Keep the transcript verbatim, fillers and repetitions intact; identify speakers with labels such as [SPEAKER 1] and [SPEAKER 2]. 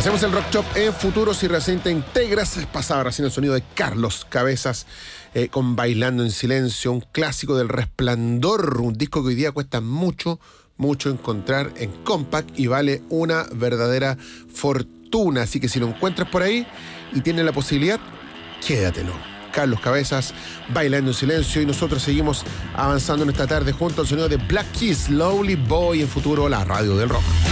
[SPEAKER 1] Hacemos el Rock Shop en Futuros y recién te integras. Pasaba recién el sonido de Carlos Cabezas eh, con Bailando en Silencio, un clásico del Resplandor, un disco que hoy día cuesta mucho, mucho encontrar en compact y vale una verdadera fortuna. Así que si lo encuentras por ahí y tienes la posibilidad, quédatelo. Carlos Cabezas, Bailando en Silencio, y nosotros seguimos avanzando en esta tarde junto al sonido de Black Keys, Lonely Boy en Futuro, la radio del rock.